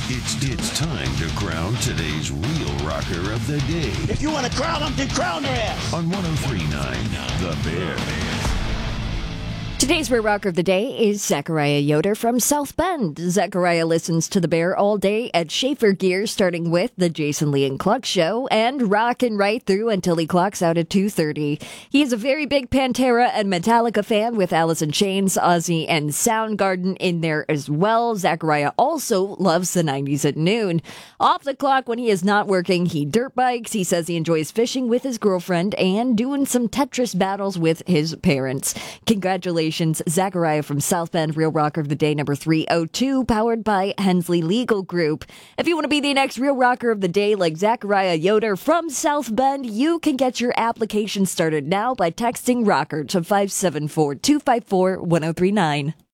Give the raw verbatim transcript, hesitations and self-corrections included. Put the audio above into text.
It's it's time to crown today's real rocker of the day. If you want to crown them, then crown their ass. On one oh three point nine The Bear. Today's Real Rocker of the Day is Zachariah Yoder from South Bend. Zachariah listens to The Bear all day at Schaefer Gear, starting with the Jason Lee and Cluck Show, and rocking right through until he clocks out at two thirty. He is a very big Pantera and Metallica fan, with Alice in Chains, Ozzy, and Soundgarden in there as well. Zachariah also loves the nineties at noon. Off the clock, when he is not working, he dirt bikes. He says he enjoys fishing with his girlfriend and doing some Tetris battles with his parents. Congratulations, Zachariah from South Bend, Real Rocker of the Day number three oh two, powered by Hensley Legal Group. If you want to be the next Real Rocker of the Day like Zachariah Yoder from South Bend, you can get your application started now by texting ROCKER to five seven four, two five four, one oh three nine.